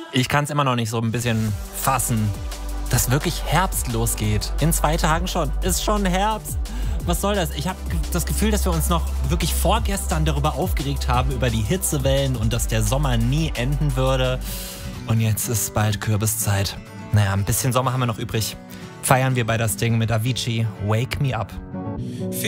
Ich kann es immer noch nicht so ein bisschen fassen, dass wirklich Herbst losgeht. In 2 Tagen schon. Ist schon Herbst. Was soll das? Ich habe das Gefühl, dass wir uns noch wirklich vorgestern darüber aufgeregt haben, über die Hitzewellen und dass der Sommer nie enden würde. Und jetzt ist bald Kürbiszeit. Naja, ein bisschen Sommer haben wir noch übrig. Feiern wir bei das Ding mit Avicii, Wake Me Up.